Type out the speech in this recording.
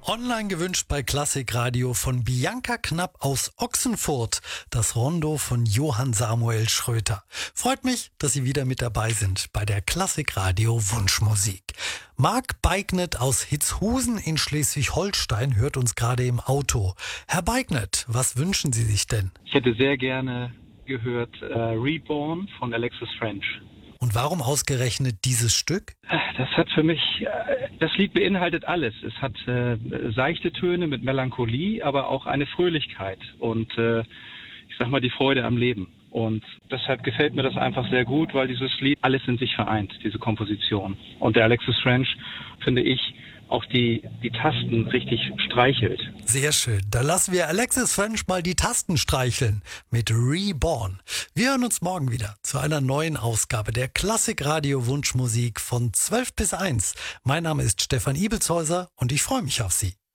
Online gewünscht bei Klassikradio von Bianca Knapp aus Ochsenfurt, das Rondo von Johann Samuel Schröter. Freut mich, dass Sie wieder mit dabei sind bei der Klassikradio Wunschmusik. Marc Beignet aus Hitzhusen in Schleswig-Holstein hört uns gerade im Auto. Herr Beignet, was wünschen Sie sich denn? Ich hätte sehr gerne gehört Reborn von Alexis French. Und warum ausgerechnet dieses Stück? Das hat für mich, das Lied beinhaltet alles. Es hat seichte Töne mit Melancholie, aber auch eine Fröhlichkeit und ich sag mal die Freude am Leben. Und deshalb gefällt mir das einfach sehr gut, weil dieses Lied alles in sich vereint, diese Komposition. Und der Alexis French, finde ich, auch die Tasten richtig streichelt. Sehr schön. Da lassen wir Alexis French mal die Tasten streicheln mit Reborn. Wir hören uns morgen wieder zu einer neuen Ausgabe der Klassikradio Wunschmusik von 12 bis 1. Mein Name ist Stefan Ibelshäuser und ich freue mich auf Sie.